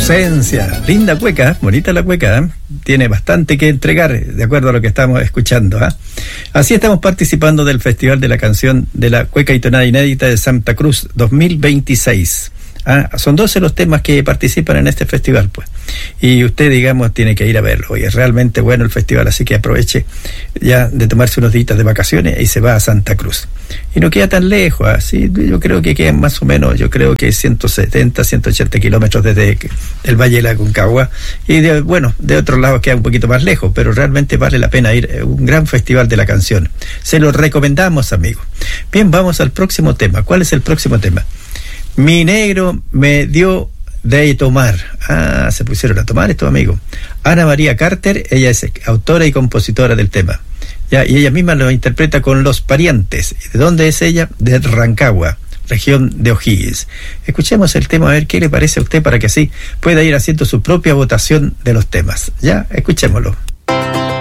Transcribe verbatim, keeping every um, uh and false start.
Ausencia, linda cueca, bonita la cueca, ¿eh? Tiene bastante que entregar, de acuerdo a lo que estamos escuchando, ¿eh? Así estamos participando del Festival de la Canción de la Cueca y Tonada Inédita de Santa Cruz dos mil veintiséis. Ah, son doce los temas que participan en este festival, pues. Y usted, digamos, tiene que ir a verlo. Y es realmente bueno el festival, así que aproveche ya de tomarse unos días de vacaciones y se va a Santa Cruz. Y no queda tan lejos, así yo creo que quedan más o menos, yo creo que ciento setenta, ciento ochenta kilómetros desde el Valle de la Aconcagua. Y de, bueno, de otros lados queda un poquito más lejos, pero realmente vale la pena ir a un gran festival de la canción. Se lo recomendamos, amigos. Bien, vamos al próximo tema. ¿Cuál es el próximo tema? Mi negro me dio de tomar. Ah, se pusieron a tomar estos amigos. Ana María Carter, ella es autora y compositora del tema. Ya, y ella misma lo interpreta con Los Parientes. ¿De dónde es ella? De Rancagua, región de O'Higgins. Escuchemos el tema a ver qué le parece a usted para que así pueda ir haciendo su propia votación de los temas. Ya, escuchémoslo.